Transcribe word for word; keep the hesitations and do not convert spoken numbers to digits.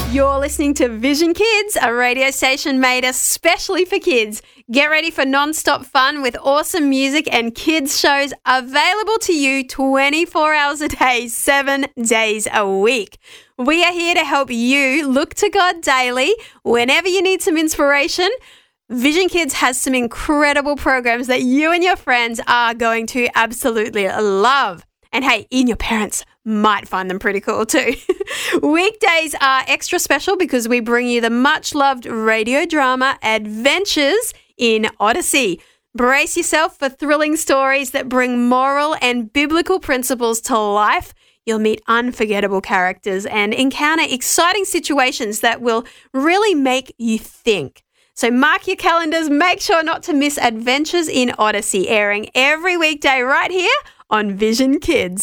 You're listening to Vision Kids, a radio station made especially for kids. Get ready for non-stop fun with awesome music and kids shows available to you twenty-four hours a day, seven days a week. We are here to help you look to God daily whenever you need some inspiration. Vision Kids has some incredible programs that you and your friends are going to absolutely love. And hey, even your parents might find them pretty cool too. Weekdays are extra special because we bring you the much-loved radio drama Adventures in Odyssey. Brace yourself for thrilling stories that bring moral and biblical principles to life. You'll meet unforgettable characters and encounter exciting situations that will really make you think. So mark your calendars. Make sure not to miss Adventures in Odyssey, airing every weekday right here on Vision Kids.